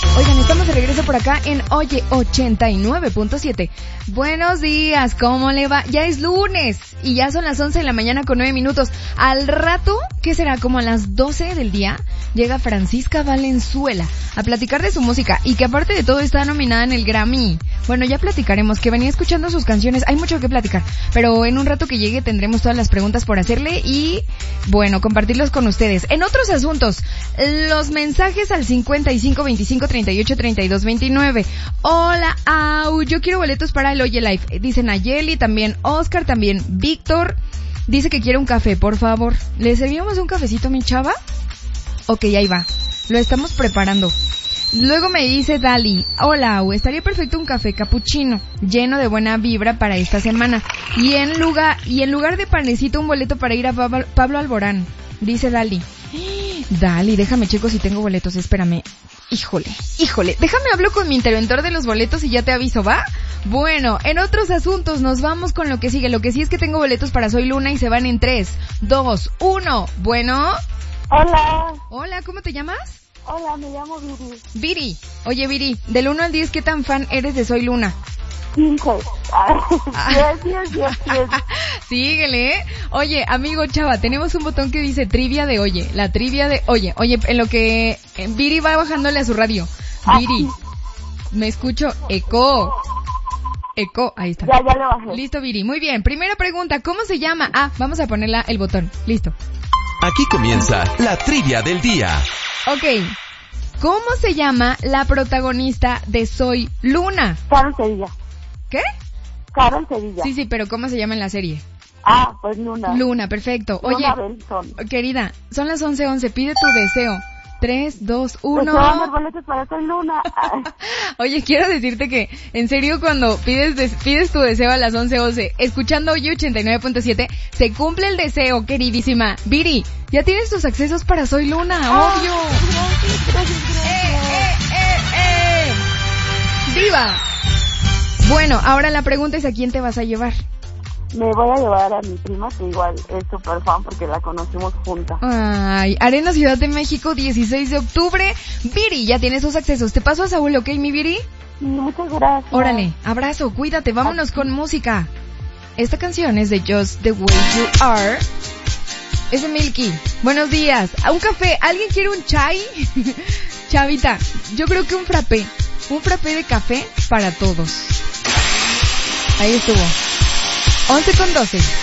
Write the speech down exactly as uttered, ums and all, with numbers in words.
Oigan, estamos de regreso por acá en Oye ochenta y nueve punto siete. Buenos días, ¿cómo le va? Ya es lunes y ya son las once de la mañana con nueve minutos. Al rato, ¿qué será? Como a las doce del día, llega Francisca Valenzuela a platicar de su música y que aparte de todo está nominada en el Grammy. Bueno, ya platicaremos, que venía escuchando sus canciones, hay mucho que platicar, pero en un rato que llegue tendremos todas las preguntas por hacerle y, bueno, compartirlos con ustedes. En otros asuntos, los mensajes al cincuenta y cinco veinticinco treinta y ocho treinta y dos veintinueve. Hola, au, yo quiero boletos para el Oye Live. Dicen Nayeli, también Oscar, también Víctor. Dice que quiere un café, por favor. ¿Le servimos un cafecito, mi chava? Ok, ahí va. Lo estamos preparando. Luego me dice Dali, hola, au, estaría perfecto un café capuchino, lleno de buena vibra para esta semana. Y en lugar, y en lugar de panecito, un boleto para ir a Pablo, Pablo Alborán. Dice Dali. Dali, déjame checo si tengo boletos, espérame. Híjole, híjole, déjame hablo con mi interventor de los boletos y ya te aviso, ¿va? Bueno, en otros asuntos nos vamos con lo que sigue. Lo que sí es que tengo boletos para Soy Luna y se van en tres, dos, uno. Bueno. Hola. Hola, ¿cómo te llamas? Hola, me llamo Viri. Viri. Oye, Viri, del uno al diez, ¿qué tan fan eres de Soy Luna? quince. diez, diez, diez, diez. Síguele, ¿eh? Oye, amigo Chava, tenemos un botón que dice trivia de Oye. La trivia de Oye. Oye, en lo que eh, Viri va bajándole a su radio. Viri, me escucho eco. Eco, ahí está. Ya, ya lo bajé. Listo, Viri. Muy bien. Primera pregunta, ¿cómo se llama? Ah, vamos a ponerla el botón. Listo. Aquí comienza la trivia del día. Ok. ¿Cómo se llama la protagonista de Soy Luna? Carol Sevilla. ¿Qué? Carol Sevilla. Sí, sí, pero ¿cómo se llama en la serie? Ah, pues Luna. Luna, perfecto. Oye, Luna Benson. Querida, son las once once, pide tu deseo. tres, dos, uno. Pues los boletos para Soy Luna. Oye, quiero decirte que, en serio, cuando pides des- pides tu deseo a las once once, escuchando Oye ochenta y nueve punto siete, se cumple el deseo, queridísima. Viri, ya tienes tus accesos para Soy Luna, Ah, obvio. Gracias, gracias, gracias. ¡Eh, eh, eh, eh! ¡Viva! Bueno, ahora la pregunta es ¿a quién te vas a llevar? Me voy a llevar a mi prima, que igual es súper fan porque la conocimos juntas. Ay, Arena Ciudad de México, dieciséis de octubre. Viri, ya tienes sus accesos. Te paso a Saúl, ¿ok, mi Viri? Sí, muchas gracias. Órale, abrazo, cuídate, vámonos con música. Esta canción es de Just the Way You Are. Es de Milky. Buenos días. ¿A un café? ¿Alguien quiere un chai? Chavita, yo creo que un frappé. Un frappé de café para todos. Ahí estuvo. once con doce.